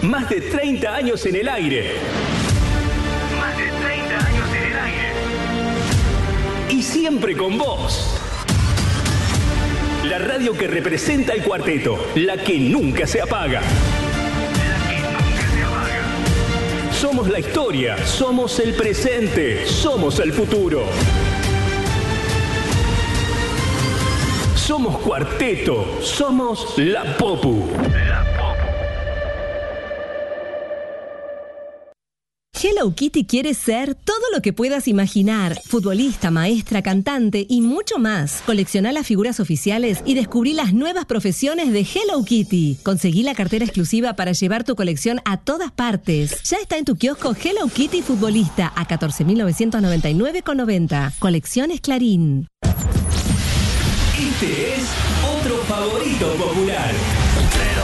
Más de 30 años en el aire. Más de 30 años en el aire. Y siempre con vos. La radio que representa el cuarteto. La que nunca se apaga. La que nunca se apaga. Somos la historia. Somos el presente. Somos el futuro. Somos Cuarteto. Somos La Popu. La Popu. Hello Kitty quiere ser todo lo que puedas imaginar. Futbolista, maestra, cantante y mucho más. Colecciona las figuras oficiales y descubrí las nuevas profesiones de Hello Kitty. Conseguí la cartera exclusiva para llevar tu colección a todas partes. Ya está en tu kiosco Hello Kitty Futbolista a 14.999,90. Colecciones Clarín. Este es otro favorito popular.